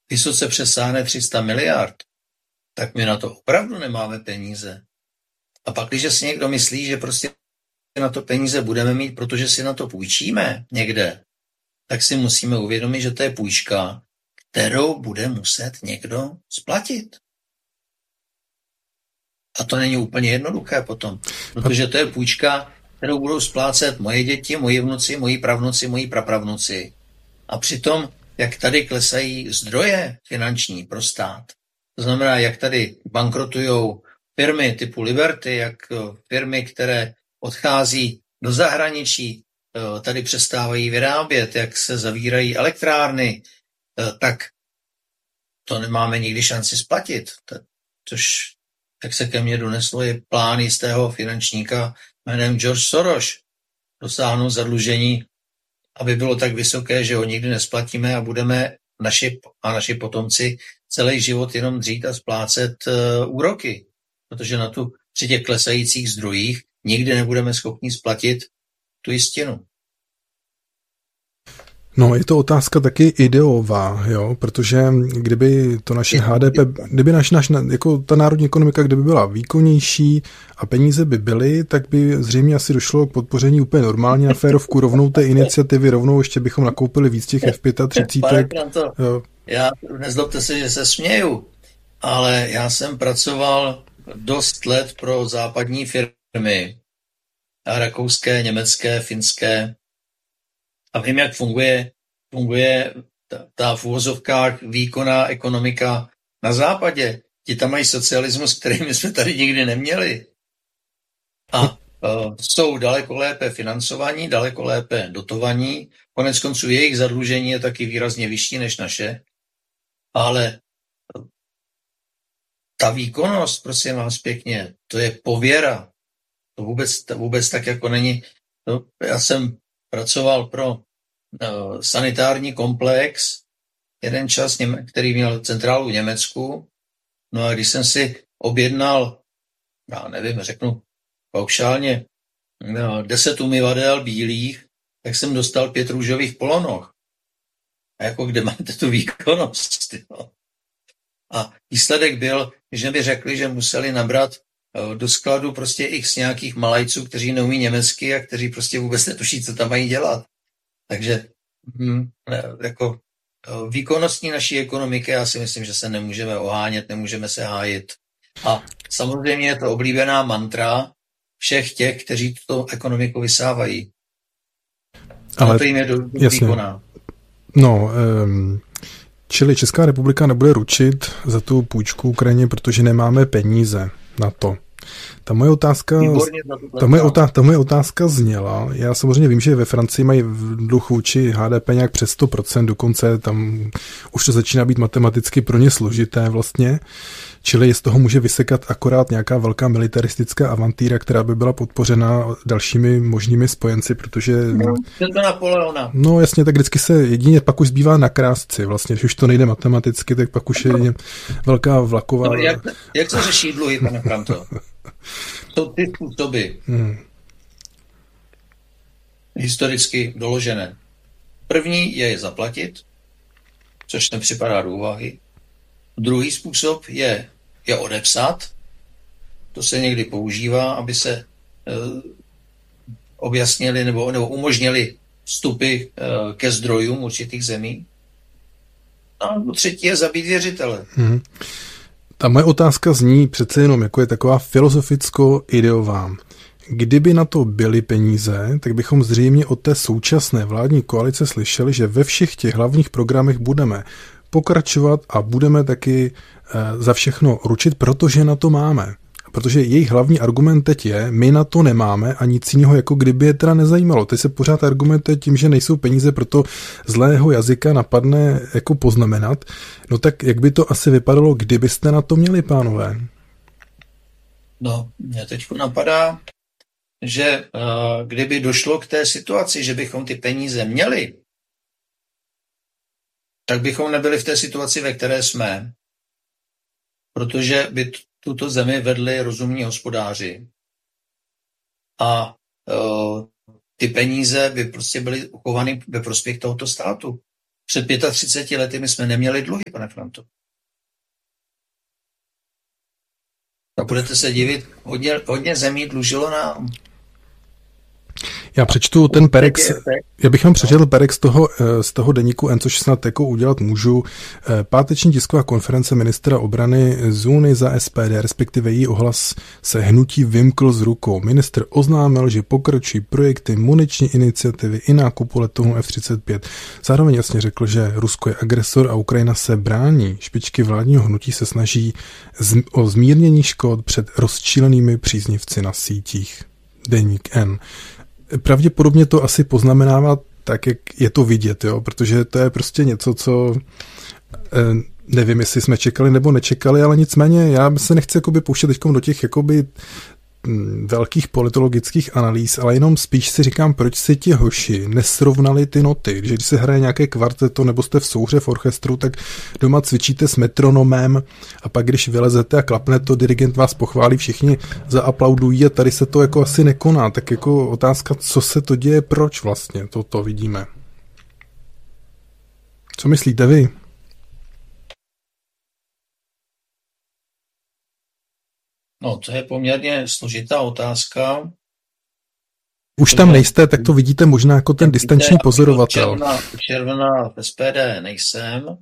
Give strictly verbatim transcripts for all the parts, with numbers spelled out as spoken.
vysoce přesáhne tři sta miliard, tak my na to opravdu nemáme peníze. A pak, když si někdo myslí, že prostě na to peníze budeme mít, protože si na to půjčíme někde, tak si musíme uvědomit, že to je půjčka, kterou bude muset někdo splatit. A to není úplně jednoduché potom, protože to je půjčka, kterou budou splácet moje děti, moji vnuci, moji pravnuci, moji prapravnuci. A přitom, jak tady klesají zdroje finanční pro stát, to znamená, jak tady bankrotujou firmy typu Liberty, jak firmy, které odchází do zahraničí, tady přestávají vyrábět, jak se zavírají elektrárny, tak to nemáme nikdy šanci splatit. Což, jak se ke mně doneslo, je plán jistého finančníka jménem George Soros dosáhnout zadlužení, aby bylo tak vysoké, že ho nikdy nesplatíme a budeme naši a naši potomci celý život jenom dřít a splácet uh, úroky. Protože na tu při těch klesajících zdrojích nikdy nebudeme schopni splatit tu jistinu. No, je to otázka taky ideová, jo, protože kdyby to naše Há Dé Pé, kdyby naš, naš, jako ta národní ekonomika, kdyby byla výkonnější a peníze by byly, tak by zřejmě asi došlo k podpoření úplně normálně na férovku, rovnou té iniciativy, rovnou ještě bychom nakoupili víc těch F třicet pět. Já, nezlobte se, že se směju, ale já jsem pracoval dost let pro západní firmy, rakouské, německé, finské, a vím, jak funguje, funguje ta, ta v uvozovkách výkonná ekonomika na západě. Ti tam mají socialismus, který my jsme tady nikdy neměli. A uh, jsou daleko lépe financovaní, daleko lépe dotovaní. Konec konců jejich zadlužení je taky výrazně vyšší než naše. Ale ta výkonnost, prosím vás pěkně, to je pověra. To vůbec, to vůbec tak jako není. To, já jsem pracoval pro uh, sanitární komplex jeden čas, který měl centrálu v Německu. No a když jsem si objednal, já nevím, řeknu paušálně, no, deset umyvadel bílých, tak jsem dostal pět růžových polonoh. A jako kde máte tu výkonnost? Jo? A výsledek byl, že mi řekli, že museli nabrat do skladu prostě x nějakých Malajců, kteří neumí německy a kteří prostě vůbec netuší, co tam mají dělat. Takže hm, jako výkonnostní naší ekonomiky já si myslím, že se nemůžeme ohánět, nemůžeme se hájit. A samozřejmě je to oblíbená mantra všech těch, kteří tuto ekonomiku vysávají. Ale to jim je do, do výkonná. No, um, čili Česká republika nebude ručit za tu půjčku Ukrajině, protože nemáme peníze na to. Ta moje otázka, ta moje, otázka, ta moje otázka zněla, já samozřejmě vím, že ve Francii mají dluh vůči Há Dé Pé nějak přes sto procent, dokonce tam už to začíná být matematicky pro ně složité vlastně, čili z toho může vysekat akorát nějaká velká militaristická avantýra, která by byla podpořena dalšími možnými spojenci, protože... No, je to Napoleona. No jasně, tak vždycky se jedině pak už zbývá na krásci vlastně, když už to nejde matematicky, tak pak už je jedině velká vlaková... No, jak, jak se řeší dluhy, pane Franto? To ty způsoby hmm. historicky doložené. První je je zaplatit, což nepřipadá do úvahy. Druhý způsob je je odepsat. To se někdy používá, aby se e, objasnili nebo, nebo umožnili vstupy e, ke zdrojům určitých zemí. A třetí je zabít věřitele. Hmm. Ta moje otázka zní přece jenom, jako je taková filozoficko-ideová. Kdyby na to byly peníze, tak bychom zřejmě od té současné vládní koalice slyšeli, že ve všech těch hlavních programech budeme pokračovat a budeme taky e, za všechno ručit, protože na to máme. Protože jejich hlavní argument teď je, my na to nemáme a nic jiného, jako kdyby je teda nezajímalo. Teď se pořád argumentuje tím, že nejsou peníze, proto zlého jazyka napadne jako poznamenat. No tak jak by to asi vypadalo, kdybyste na to měli, pánové? No, mě teď napadá, že uh, kdyby došlo k té situaci, že bychom ty peníze měli, tak bychom nebyli v té situaci, ve které jsme, protože by t- tuto zemi vedli rozumní hospodáři a uh, ty peníze by prostě byly uchovány ve prospěch tohoto státu. Před třiceti pěti lety my jsme neměli dluhy, pane Franto. A budete se divit, hodně, hodně zemí dlužilo nám. Já přečtu ten Perex, já bych vám přečetl Perex z toho, z toho deníku N, což snad jako udělat můžu. Páteční tisková konference ministra obrany Zuny za S P D, respektive její ohlas se hnutí vymkl z rukou. Ministr oznámil, že pokračují projekty muniční iniciativy i nákupu letounů F třicet pět. Zároveň jasně řekl, že Rusko je agresor a Ukrajina se brání. Špičky vládního hnutí se snaží o zmírnění škod před rozčílenými příznivci na sítích. Deník N. Pravděpodobně to asi poznamenává tak, jak je to vidět, jo? Protože to je prostě něco, co nevím, jestli jsme čekali nebo nečekali, ale nicméně já se nechci jakoby pouštět teďkom do těch jakoby velkých politologických analýz, ale jenom spíš si říkám, proč si ti hoši nesrovnali ty noty, že když se hraje nějaké kvarteto nebo jste v souhře v orchestru, tak doma cvičíte s metronomem a pak když vylezete a klapne to, dirigent vás pochválí, všichni zaaplaudují a tady se to jako asi nekoná, tak jako otázka, co se to děje, proč vlastně, to, to vidíme. Co myslíte vy? No, to je poměrně složitá otázka. Už tam nejste, tak to vidíte možná jako ten distanční pozorovatel. Června, června v S P D nejsem.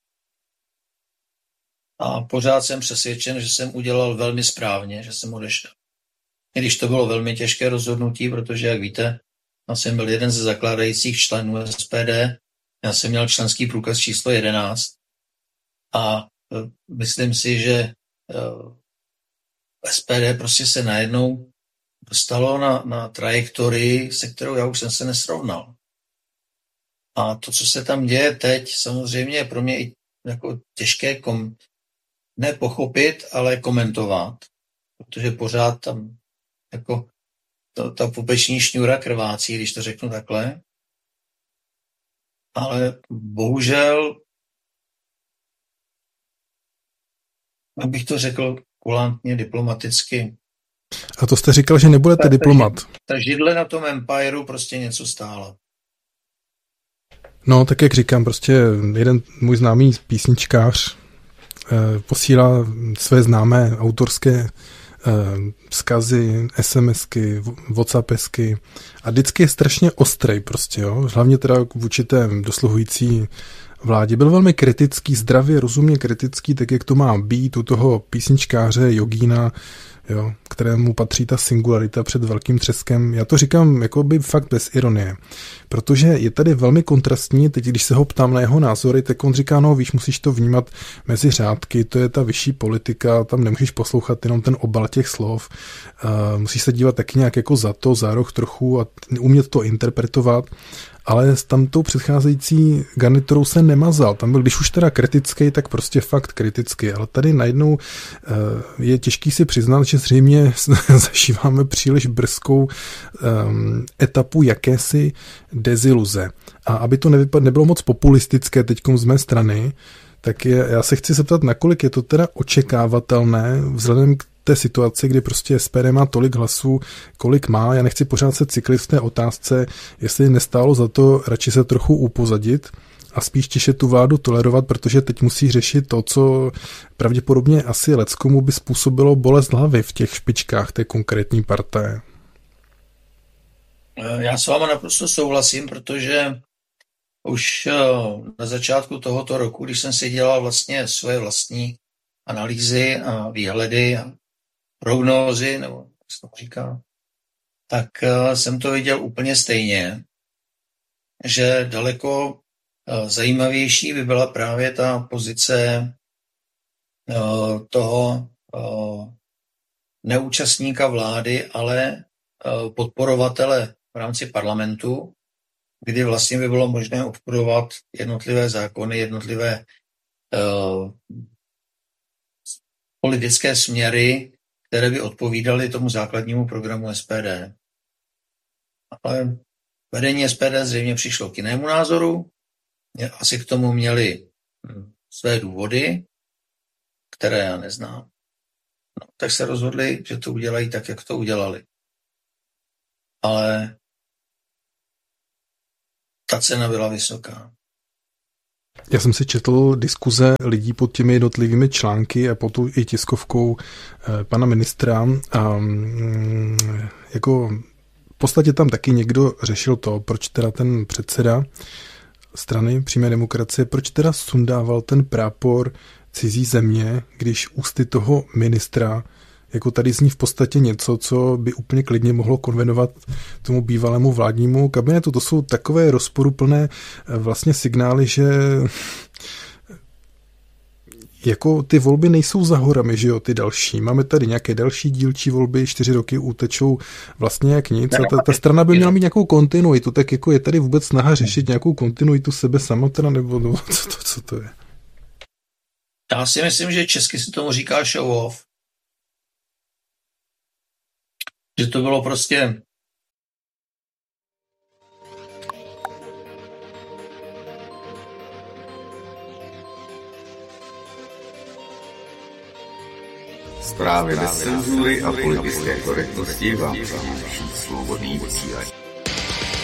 A pořád jsem přesvědčen, že jsem udělal velmi správně, že jsem odešel. I když to bylo velmi těžké rozhodnutí, protože, jak víte, já jsem byl jeden ze zakládajících členů S P D. Já jsem měl členský průkaz číslo jedenáct. A myslím si, že S P D prostě se najednou dostalo na, na trajektorii, se kterou já už jsem se nesrovnal. A to, co se tam děje teď, samozřejmě je pro mě i jako těžké kom, ne pochopit, ale komentovat, protože pořád tam jako to, ta pupeční šňůra krvácí, když to řeknu takhle. Ale bohužel, abych to řekl kulantně, diplomaticky. A to jste říkal, že nebudete ta, diplomat. Ta, ta židle na tom Empireu prostě něco stála. No, tak jak říkám, prostě jeden můj známý písničkář eh, posílá své známé autorské eh, vzkazy, SMSky, WhatsAppesky a vždycky je strašně ostrej prostě, jo. Hlavně teda vůči té dosluhující vládě. Byl velmi kritický, zdravě, rozumně kritický, tak jak to má být u toho písničkáře, jogína, jo, kterému patří ta singularita před velkým třeskem. Já to říkám jako by fakt bez ironie, protože je tady velmi kontrastní, teď když se ho ptám na jeho názory, tak on říká, no víš, musíš to vnímat mezi řádky, to je ta vyšší politika, tam nemůžeš poslouchat jenom ten obal těch slov, uh, musíš se dívat taky nějak jako za to, za roh trochu a umět to interpretovat. Ale s tamtou předcházející garniturou se nemazal. Tam byl, když už teda kritický, tak prostě fakt kritický. Ale tady najednou uh, je těžký si přiznat, že zřejmě zažíváme příliš brzkou um, etapu jakési deziluze. A aby to nevypad, nebylo moc populistické teďkom z mé strany, tak je, já se chci zeptat, nakolik je to teda očekávatelné vzhledem k té situaci, kdy prostě S P D má tolik hlasů, kolik má. Já nechci pořád se cyklit v té otázce, jestli nestálo za to radši se trochu upozadit a spíš tiše tu vládu tolerovat, protože teď musí řešit to, co pravděpodobně asi leckomu by způsobilo bolest hlavy v těch špičkách té konkrétní partaje. Já s váma naprosto souhlasím, protože už na začátku tohoto roku, když jsem si dělal vlastně svoje vlastní analýzy a výhledy a prognózy, nebo jak se to říká, tak jsem to viděl úplně stejně, že daleko zajímavější by byla právě ta pozice toho neúčastníka vlády, ale podporovatele v rámci parlamentu, kdy vlastně by bylo možné obchodovat jednotlivé zákony, jednotlivé uh, politické směry, které by odpovídaly tomu základnímu programu S P D. Ale vedení S P D zřejmě přišlo k jinému názoru, asi k tomu měli své důvody, které já neznám. No, tak se rozhodli, že to udělají tak, jak to udělali. Ale ta cena byla vysoká. Já jsem si četl diskuze lidí pod těmi jednotlivými články a pod tu i tiskovkou eh, pana ministra a mm, jako v podstatě tam taky někdo řešil to, proč teda ten předseda strany přímé demokracie, proč teda sundával ten prápor cizí země, když ústy toho ministra jako tady zní v podstatě něco, co by úplně klidně mohlo konvenovat tomu bývalému vládnímu kabinetu. To jsou takové rozporuplné vlastně signály, že jako ty volby nejsou za horami, že jo, ty další. Máme tady nějaké další dílčí volby, čtyři roky utečou vlastně jak nic. A ta, ta strana by měla mít nějakou kontinuitu, tak jako je tady vůbec snaha řešit nějakou kontinuitu sebe samotná, nebo, nebo co, to, co to je? Já si myslím, že česky se tomu říká show off. Že to bylo prostě zprávy bez cenzury a politické korektnosti vám přináší Svobodný vysílač.